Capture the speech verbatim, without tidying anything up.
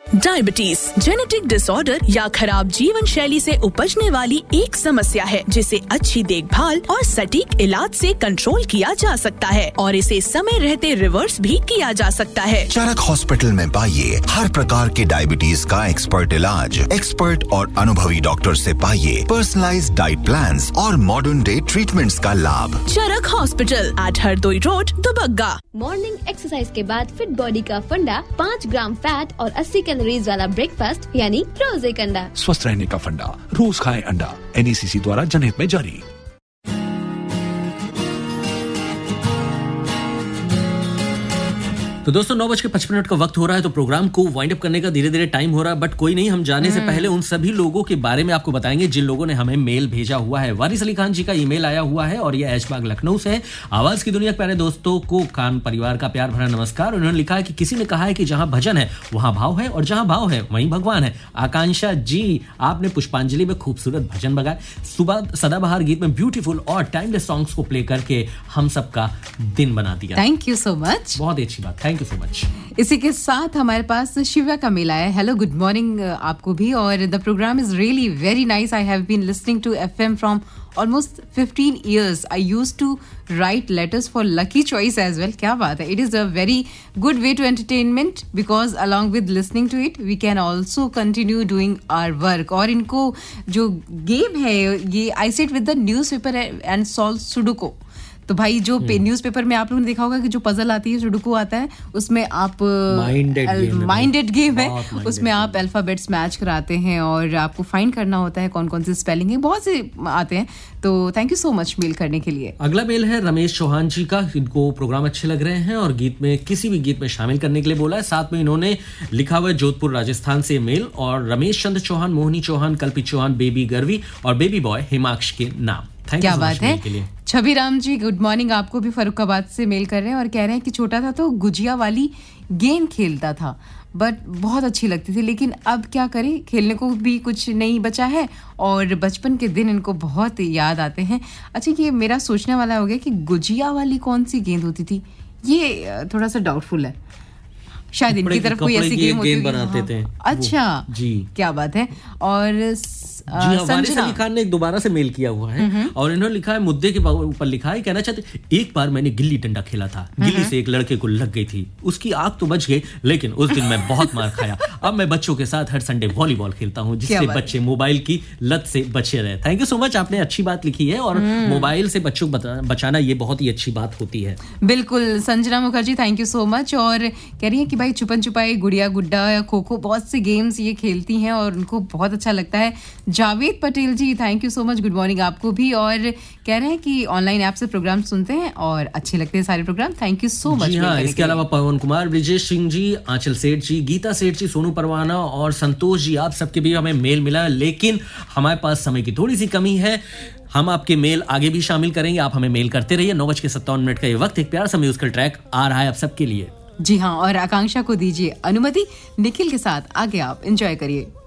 Diabetes genetic disorder या खराब जीवन शैली से उपजने वाली एक समस्या है जिसे अच्छी देखभाल और सटीक इलाज से कंट्रोल किया जा सकता है और इसे समय रहते रिवर्स भी किया जा सकता है। चरक हॉस्पिटल में पाइए हर प्रकार के डायबिटीज का एक्सपर्ट इलाज, एक्सपर्ट और अनुभवी डॉक्टर से पाइए पर्सनलाइज्ड डाइट प्लान्स और मॉडर्न डे ट्रीटमेंट्स का लाभ। चरक hospital eight Hardoi road, Dubagga. Morning exercise के बाद फिट बॉडी का फंडा, पाँच ग्राम फैट और अस्सी कैलोरीज वाला ब्रेकफास्ट यानी रोज एक अंडा। स्वस्थ रहने का फंडा, रोज खाएं अंडा। एन ई सी सी द्वारा जनहित में जारी। तो दोस्तों नौ बज के पचपन मिनट का वक्त हो रहा है, तो प्रोग्राम को वाइंड अप करने का धीरे धीरे टाइम हो रहा है। बट कोई नहीं, हम जाने से पहले उन सभी लोगों के बारे में आपको बताएंगे जिन लोगों ने हमें मेल भेजा हुआ है। वारिस अली खान जी का ईमेल आया हुआ है और ये ऐशबाग लखनऊ से है। आवाज की दुनिया के प्यारे दोस्तों को खान परिवार का प्यार भरा नमस्कार। उन्होंने लिखा है कि किसी ने कहा है कि जहां भजन है वहां भाव है और जहां भाव है वहीं भगवान है। आकांक्षा जी, आपने पुष्पांजलि में खूबसूरत भजन बगाए, सुबह सदाबहार गीत में ब्यूटीफुल और टाइमलेस सॉन्ग्स को प्ले करके हम सबका दिन बना दिया। Thank you so much. बहुत ही अच्छी बात, थैंक यू सो मच। इसी के साथ हमारे पास शिवा का मेल आया है। हेलो, गुड मॉर्निंग आपको भी। और the programme is really very nice. I have been listening to FM from almost fifteen years. I used to write letters for Lucky Choice as well. क्या बात है। It is a very good way to entertainment because along with listening to it, we can also continue doing our work. और इनको जो game है ये I sit with the newspaper and solve Sudoku. तो भाई जो न्यूज़पेपर में आप लोगों ने देखा होगा कि जो पजल आती है, सुडोकू आता है, उसमें आप माइंडेड गेम है, उसमें आप अल्फाबेट्स मैच कराते हैं और आपको फाइंड करना होता है कौन कौन से स्पेलिंग है, बहुत से आते हैं। तो thank you so much mail करने के लिए। अगला मेल है रमेश चौहान जी का। इनको प्रोग्राम अच्छे लग रहे हैं और गीत में किसी भी गीत में शामिल करने के लिए बोला है। साथ में इन्होंने लिखा हुआ है जोधपुर राजस्थान से मेल और रमेश चंद्र चौहान, मोहिनी चौहान, कल्पित चौहान, बेबी गर्वी और बेबी बॉय हिमाक्ष के नाम। क्या बात है। छवि राम जी, गुड मॉर्निंग। आपको भी फरुखाबाद से मेल कर रहे हैं और कह रहे हैं कि छोटा था तो गुजिया वाली गेम खेलता था, बट बहुत अच्छी लगती थी, लेकिन अब क्या करें, खेलने को भी कुछ नहीं बचा है और बचपन के दिन इनको बहुत याद आते हैं। अच्छा, ये मेरा सोचने वाला हो गया कि गुजिया वाली कौन सी गेंद होती थी, ये थोड़ा सा डाउटफुल है। शायद इनकी तरफ कोई ऐसी गेम होती बनाते थे। अच्छा जी, क्या बात है। और जी हाँ, वारिस अली खान ने एक दोबारा से मेल किया हुआ है और इन्होंने लिखा है, मुद्दे के ऊपर लिखा है, कहना चाहते एक बार मैंने गिल्ली डंडा खेला था, गिल्ली से एक लड़के को लग गई थी, उसकी आंख तो बच गई लेकिन उस दिन मैं बहुत मार खाया। अब मैं बच्चों के साथ हर संडे वॉलीबॉल खेलता हूँ जिससे बच्चे मोबाइल की लत से बचे रहे। थैंक यू सो मच, आपने अच्छी बात लिखी है और मोबाइल से बच्चों को बचाना ये बहुत ही अच्छी बात होती है। बिल्कुल। Sanjana Mukherjee, thank you so much. और कह रही है कि भाई छुपन छुपाई, गुड़िया गुड्डा या खो खो, बहुत से गेम्स ये खेलती हैं और उनको बहुत अच्छा लगता है। जावेद पटेल जी, thank you so much, good morning आपको भी। और कह रहे हैं कि ऑनलाइन ऐप से प्रोग्राम सुनते हैं और अच्छे लगते हैं सारे programme. Thank you so much. हाँ, इसके अलावा पवन कुमार, ब्रिजेश सिंह जी, आंचल सेठ जी, गीता सेठ जी, सोनू परवाना और संतोष जी, आप सबके भी हमें मेल मिला, लेकिन हमारे पास समय की थोड़ी सी कमी है। हम आपके मेल आगे भी शामिल करेंगे, आप हमें मेल करते रहिए। नौ बज के सत्तावन मिनट का ये वक्त, एक प्यारा सा म्यूजिकल ट्रैक आ रहा है आप सबके लिए। जी हाँ, और आकांक्षा को दीजिए अनुमति, निखिल के साथ आगे आप एंजॉय करिए।